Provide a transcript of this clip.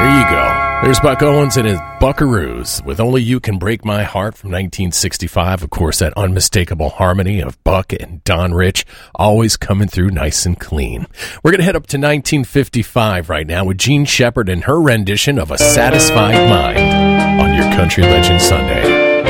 There you go. There's Buck Owens and his Buckaroos with Only You Can Break My Heart from 1965. Of course, that unmistakable harmony of Buck and Don Rich always coming through nice and clean. We're going to head up to 1955 right now with Jean Shepard and her rendition of A Satisfied Mind on your Country Legend Sunday.